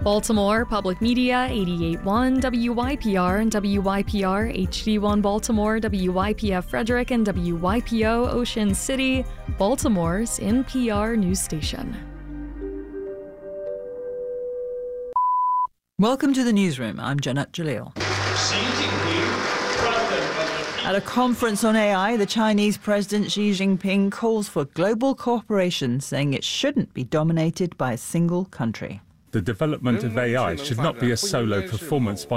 Baltimore Public Media 88.1 WYPR and WYPR HD1 Baltimore, WYPF Frederick and WYPO Ocean City, Baltimore's NPR news station. Welcome to the newsroom. I'm Janat Jalil. At a conference on AI, the Chinese President Xi Jinping calls for global cooperation, saying it shouldn't be dominated by a single country. The development of AI should not be a solo performance by